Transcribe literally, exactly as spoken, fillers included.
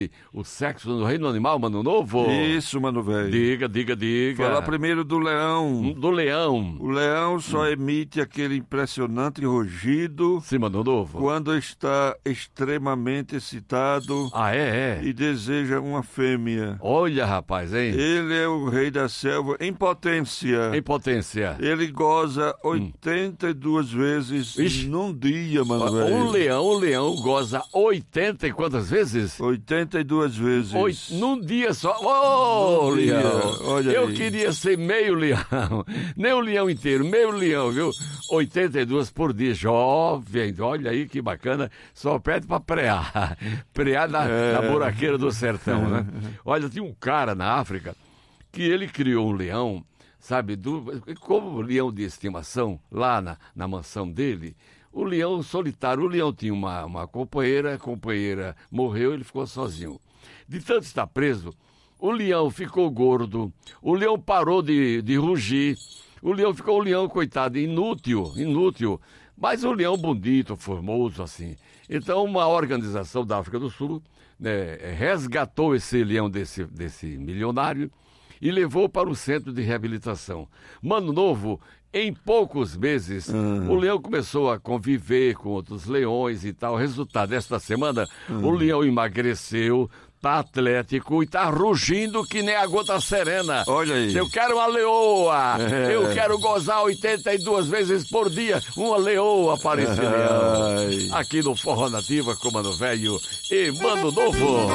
o sexo no reino animal, Mano Novo? Isso, mano velho. Diga, diga, diga. Falar primeiro do leão. Do leão. O leão só hum. emite aquele impressionante rugido. Sim, Mano Novo. Quando está extremamente excitado. Ah, é, é. E deseja uma fêmea. Olha, rapaz, hein? Ele é o rei da selva em potência. Em potência. Ele goza oitenta e duas hum. vezes Ixi. num dia, mano velho. Um leão, o leão goza oitenta e quantas vezes? oitenta e duas vezes. Oit... Num dia só. Ô, oh, leão! Olha Eu aí. queria ser meio leão. Nem o leão inteiro, meio leão, viu? oitenta e duas por dia. Jovem, olha aí que bacana. Só pede pra prear. Prear na, é. na buraqueira do sertão, né? Olha, tinha um cara na África que ele criou um leão, sabe? Do... Como leão de estimação, lá na, na mansão dele. O leão solitário, o leão tinha uma, uma companheira, a companheira morreu, ele ficou sozinho. De tanto estar preso, o leão ficou gordo, o leão parou de, de rugir, o leão ficou um leão, coitado, inútil, inútil, mas um leão bonito, formoso, assim. Então, uma organização da África do Sul, né, resgatou esse leão desse, desse milionário e levou para o centro de reabilitação. Mano Novo, em poucos meses, uhum. o leão começou a conviver com outros leões e tal. Resultado, esta semana, uhum. o leão emagreceu, tá atlético e tá rugindo que nem a gota serena. Olha aí. Eu quero uma leoa, é. eu quero gozar oitenta e duas vezes por dia uma leoa para esse leão. Aqui no Forró Nativa com Mano Velho e Mano Novo.